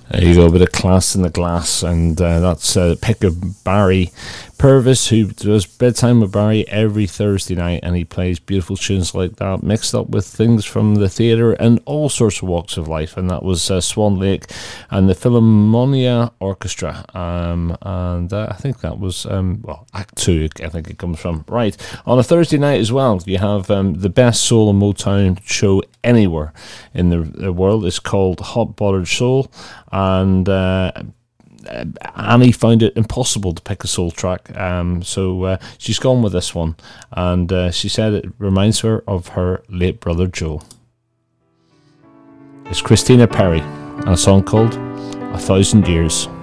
There you go, a bit of class in the glass, and that's a pick of Barry Purvis, who does Bedtime with Barry every Thursday night, and he plays beautiful tunes like that, mixed up with things from the theatre and all sorts of walks of life, and that was Swan Lake and the Philharmonia Orchestra, and I think that was, Act 2, I think it comes from. Right, on a Thursday night as well, you have the best soul and Motown show anywhere in the world. It's called Hot Buttered Soul, and Annie found it impossible to pick a soul track, so she's gone with this one, and she said it reminds her of her late brother Joe. It's Christina Perri and a song called 1,000 Years.